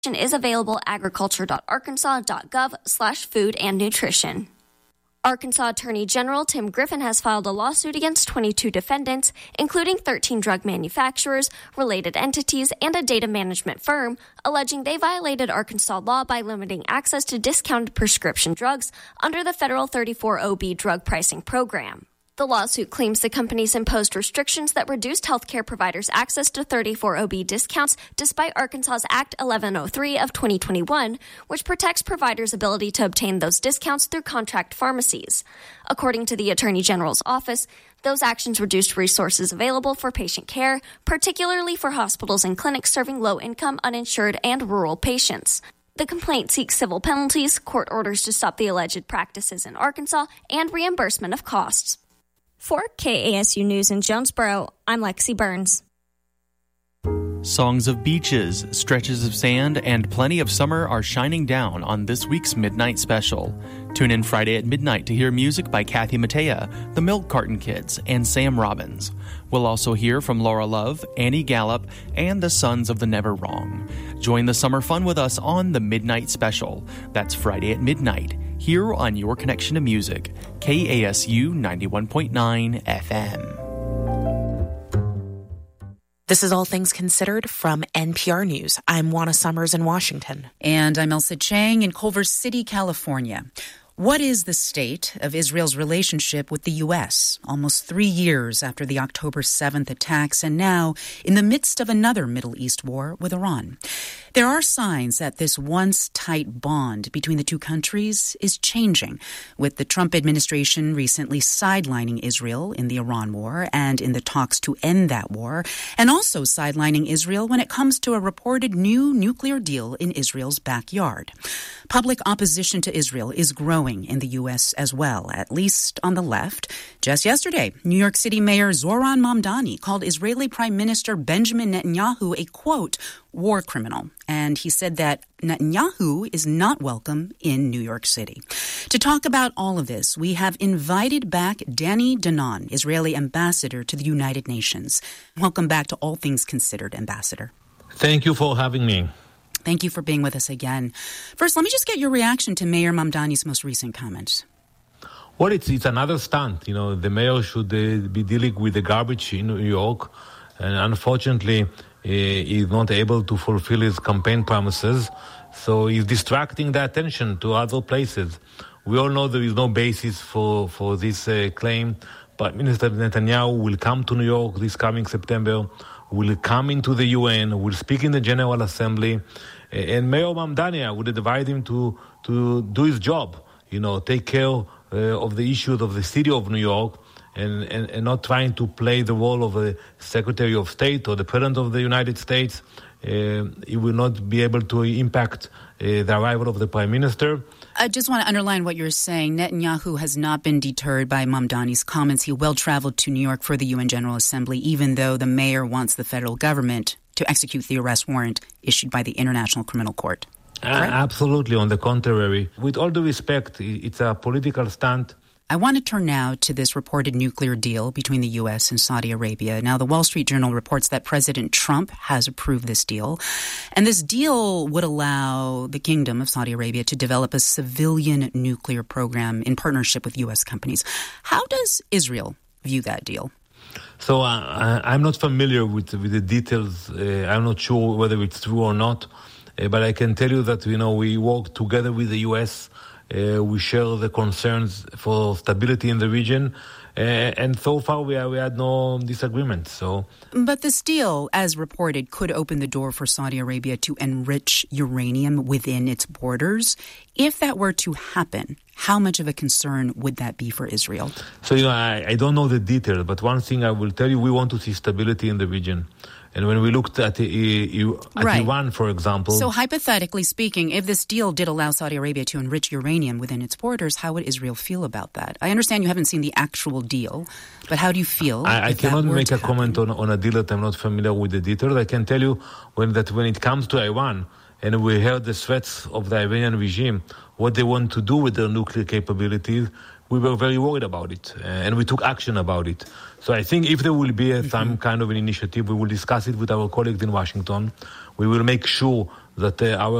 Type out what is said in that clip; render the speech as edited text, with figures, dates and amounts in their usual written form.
is available at agriculture.arkansas.gov/food and nutrition. Arkansas Attorney General Tim Griffin has filed a lawsuit against 22 defendants, including 13 drug manufacturers, related entities, and a data management firm, alleging they violated Arkansas law by limiting access to discounted prescription drugs under the federal 34OB drug pricing program. The lawsuit claims the companies imposed restrictions that reduced healthcare providers' access to 34OB discounts despite Arkansas's Act 1103 of 2021, which protects providers' ability to obtain those discounts through contract pharmacies. According to the Attorney General's office, those actions reduced resources available for patient care, particularly for hospitals and clinics serving low-income, uninsured, and rural patients. The complaint seeks civil penalties, court orders to stop the alleged practices in Arkansas, and reimbursement of costs. For KASU News in Jonesboro, I'm Lexi Burns. Songs of beaches, stretches of sand, and plenty of summer are shining down on this week's Midnight Special. Tune in Friday at midnight to hear music by Kathy Mattea, the Milk Carton Kids, and Sam Robbins. We'll also hear from Laura Love, Annie Gallup, and the Sons of the Never Wrong. Join the summer fun with us on the Midnight Special. That's Friday at midnight, here on Your Connection to Music, KASU 91.9 FM. This is All Things Considered from NPR News. I'm Juana Summers in Washington. And I'm Elsa Chang in Culver City, California. What is the state of Israel's relationship with the U.S. almost 3 years after the October 7th attacks and now in the midst of another Middle East war with Iran? There are signs that this once tight bond between the two countries is changing, with the Trump administration recently sidelining Israel in the Iran war and in the talks to end that war, and also sidelining Israel when it comes to a reported new nuclear deal in Israel's backyard. Public opposition to Israel is growing in the U.S. as well, at least on the left. Just yesterday, New York City Mayor Zoran Mamdani called Israeli Prime Minister Benjamin Netanyahu a, quote, war criminal. And he said that Netanyahu is not welcome in New York City. To talk about all of this, we have invited back Danny Danon, Israeli ambassador to the United Nations. Welcome back to All Things Considered, Ambassador. Thank you for having me. Thank you for being with us again. First, let me just get your reaction to Mayor Mamdani's most recent comments. Well, it's another stunt. You know, the mayor should be dealing with the garbage in New York. And unfortunately, he's not able to fulfill his campaign promises. So he's distracting the attention to other places. We all know there is no basis for this claim. But Minister Netanyahu will come to New York this coming September, will come into the UN, will speak in the General Assembly. And Mayor Mamdani, I would advise him to do his job, take care of the issues of the city of New York and not trying to play the role of a Secretary of State or the President of the United States. He will not be able to impact the arrival of the Prime Minister. I just want to underline what you're saying. Netanyahu has not been deterred by Mamdani's comments. He well traveled to New York for the UN General Assembly, even though the mayor wants the federal government to execute the arrest warrant issued by the International Criminal Court. Absolutely. On the contrary. With all due respect, it's a political stunt. I want to turn now to this reported nuclear deal between the U.S. and Saudi Arabia. Now, the Wall Street Journal reports that President Trump has approved this deal. And this deal would allow the Kingdom of Saudi Arabia to develop a civilian nuclear program in partnership with U.S. companies. How does Israel view that deal? So I'm not familiar with the details. I'm not sure whether it's true or not. But I can tell you that, we work together with the U.S., we share the concerns for stability in the region, and so far we had no disagreement. But this deal, as reported, could open the door for Saudi Arabia to enrich uranium within its borders. If that were to happen, how much of a concern would that be for Israel? So, I don't know the details, but one thing I will tell you, we want to see stability in the region. And when we looked at Iran, for example... So hypothetically speaking, if this deal did allow Saudi Arabia to enrich uranium within its borders, how would Israel feel about that? I understand you haven't seen the actual deal, but how do you feel? I cannot make a comment on a deal that I'm not familiar with the details. I can tell you when it comes to Iran, and we heard the threats of the Iranian regime, what they want to do with their nuclear capabilities, we were very worried about it, and we took action about it. So I think if there will be some kind of an initiative, we will discuss it with our colleagues in Washington. We will make sure that our